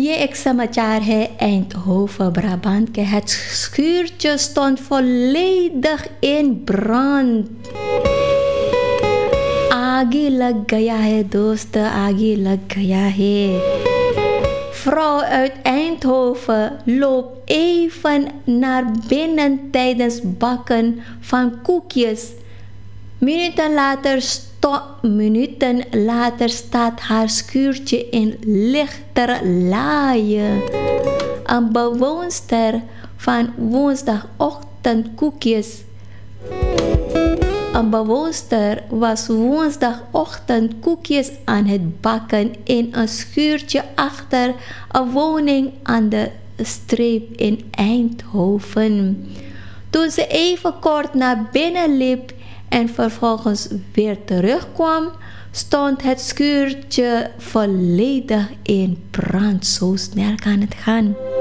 ik samachaar hai Eindhoven, Brabant. Het schuurtje stond volledig in brand. Agi lag gaya hai dosten, agi lag gaya hai. Vrouw uit Eindhoven loopt even naar binnen tijdens bakken van koekjes. Minuten later staat haar schuurtje in lichterlaaie. Een bewoonster van Een bewoonster was woensdagochtend koekjes aan het bakken in een schuurtje achter een woning aan de streep in Eindhoven. Toen ze even kort naar binnen liep en vervolgens weer terugkwam, stond het schuurtje volledig in brand. Zo snel kan het gaan.